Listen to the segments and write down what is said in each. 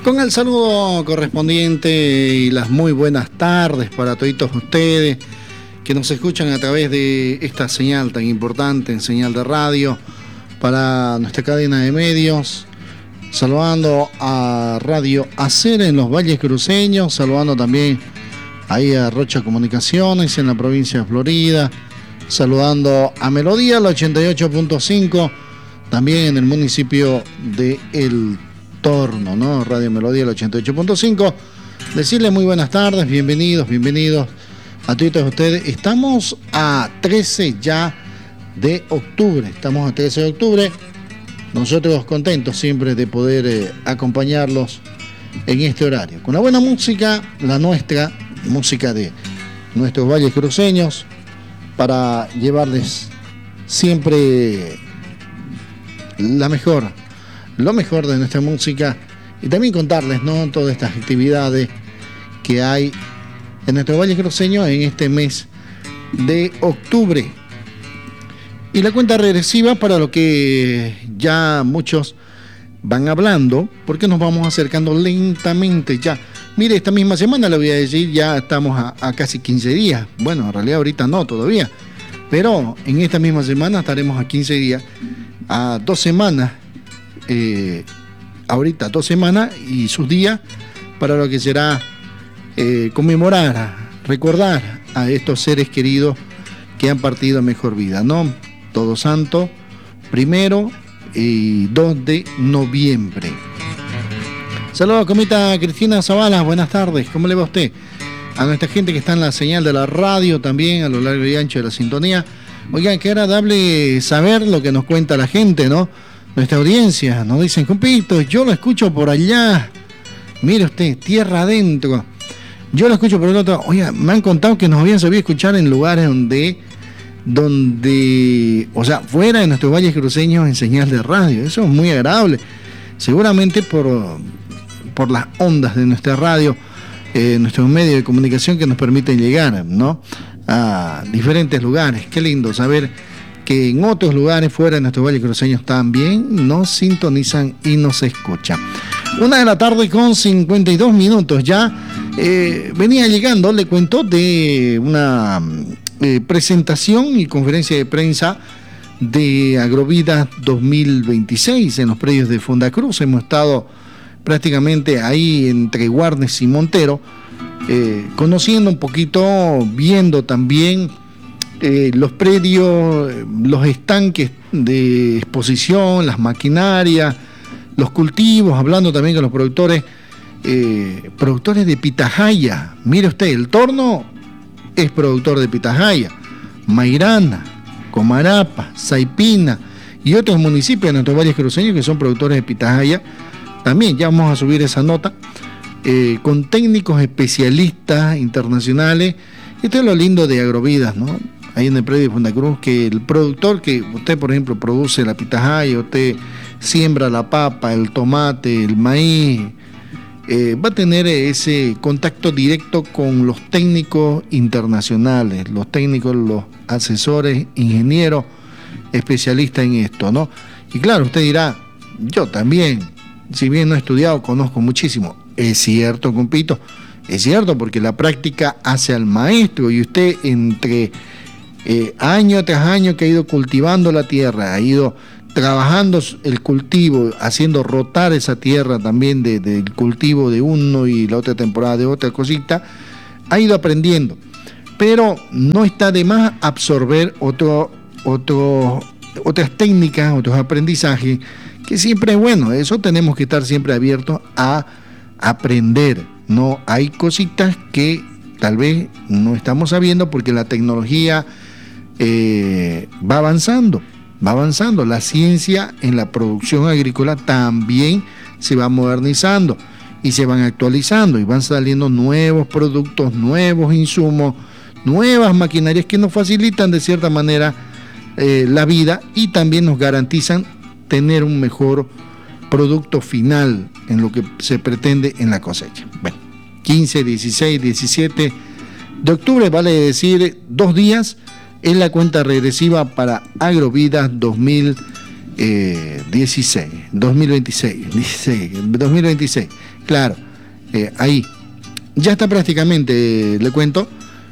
Con el saludo correspondiente y las muy buenas tardes para toditos ustedes que nos escuchan a través de esta señal tan importante, en señal de radio, para nuestra cadena de medios. Saludando a Radio Hacer en los Valles Cruceños, saludando también ahí a Rocha Comunicaciones en la provincia de Florida, saludando a Melodía, el 88.5, también en el municipio de El Torno, ¿no? Radio Melodía, el 88.5. Decirles muy buenas tardes, bienvenidos a todos ustedes. Estamos a 13 ya de octubre, Nosotros contentos siempre de poder acompañarlos en este horario. Con la buena música, la nuestra, música de nuestros valles cruceños, para llevarles siempre lo mejor de nuestra música y también contarles, ¿no?, todas estas actividades que hay en nuestros valles cruceños en este mes de octubre. Y la cuenta regresiva para lo que ya muchos van hablando, porque nos vamos acercando lentamente ya. Mire, esta misma semana le voy a decir, ya estamos a casi 15 días. Bueno, en realidad ahorita no todavía, pero en esta misma semana estaremos a 15 días, a 2 semanas, ahorita 2 semanas y sus días para lo que será conmemorar, recordar a estos seres queridos que han partido a mejor vida, ¿no? Todos Santos, 1 y 2 de noviembre. Saludos, comita Cristina Zavala, buenas tardes, ¿cómo le va a usted? A nuestra gente que está en la señal de la radio también, a lo largo y ancho de la sintonía. Oigan, qué agradable saber lo que nos cuenta la gente, ¿no? Nuestra audiencia, nos dicen, compito, yo lo escucho por allá. Mire usted, tierra adentro. Yo lo escucho por el otro. Oiga, me han contado que nos habían sabido escuchar en lugares donde, o sea, fuera de nuestros valles cruceños en señal de radio. Eso es muy agradable. Seguramente por las ondas de nuestra radio, nuestros medios de comunicación que nos permiten llegar, ¿no?, a diferentes lugares. Qué lindo saber que en otros lugares fuera de nuestros valles cruceños también nos sintonizan y nos escuchan. 1:52 p.m. ya. Venía llegando, le cuento, de una presentación y conferencia de prensa de Agrovida 2026 en los predios de Fundacruz. Hemos estado prácticamente ahí entre Guarnes y Montero, conociendo un poquito, viendo también los predios, los estanques de exposición, las maquinarias, los cultivos, hablando también con los productores de pitahaya. Mire usted, El Torno es productor de pitahaya, Mairana, Comarapa, Saipina y otros municipios de nuestros valles cruceños que son productores de pitahaya. También ya vamos a subir esa nota con técnicos especialistas internacionales. Esto es lo lindo de Agrovidas, ¿no? Ahí en el predio de Fundacruz, que el productor que usted, por ejemplo, produce la pitahaya, usted siembra la papa, el tomate, el maíz, va a tener ese contacto directo con los técnicos internacionales, los técnicos, los asesores, ingenieros, especialistas en esto, ¿no? Y claro, usted dirá, yo también, si bien no he estudiado, conozco muchísimo. Es cierto, compito, es cierto, porque la práctica hace al maestro, y usted entre año tras año que ha ido cultivando la tierra, ha ido trabajando el cultivo, haciendo rotar esa tierra también del cultivo de uno y la otra temporada de otra cosita, ha ido aprendiendo. Pero no está de más absorber otras técnicas, otros aprendizajes, que siempre es bueno. Eso tenemos que estar siempre abiertos a aprender, ¿no? Hay cositas que tal vez no estamos sabiendo porque la tecnología va avanzando, la ciencia en la producción agrícola también se va modernizando y se van actualizando y van saliendo nuevos productos, nuevos insumos, nuevas maquinarias que nos facilitan de cierta manera la vida y también nos garantizan tener un mejor producto final en lo que se pretende en la cosecha. Bueno, 15, 16, 17 de octubre, vale decir 2 días, es la cuenta regresiva para Agrovidas 2026. 2026. Claro, ahí. Ya está prácticamente, le cuento,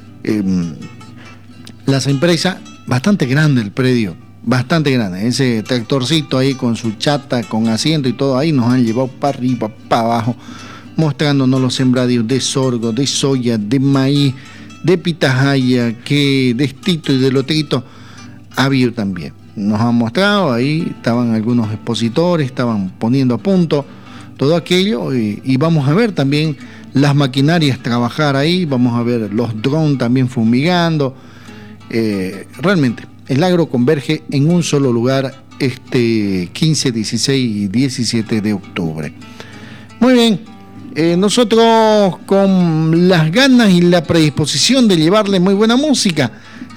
las empresas, bastante grande el predio, bastante grande. Ese tractorcito ahí con su chata, con asiento y todo ahí, nos han llevado para arriba, para abajo, mostrándonos los sembradíos de sorgo, de soya, de maíz, de pitahaya, que de estito y de lotrito ha habido también. Nos han mostrado, ahí estaban algunos expositores, estaban poniendo a punto todo aquello y vamos a ver también las maquinarias trabajar ahí, vamos a ver los drones también fumigando. Realmente, el agro converge en un solo lugar este 15, 16 y 17 de octubre. Muy bien, nosotros con las ganas y la predisposición de llevarle muy buena música.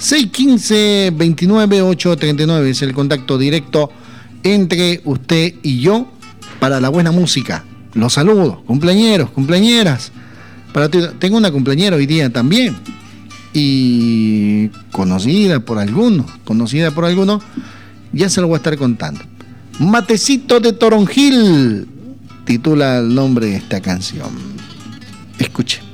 615-29-839 es el contacto directo entre usted y yo para la buena música. Los saludos, cumpleañeros, cumpleañeras. Tengo una cumpleañera hoy día también. Y conocida por algunos, ya se lo voy a estar contando. Matecito de Toronjil, titula el nombre de esta canción. Escuche.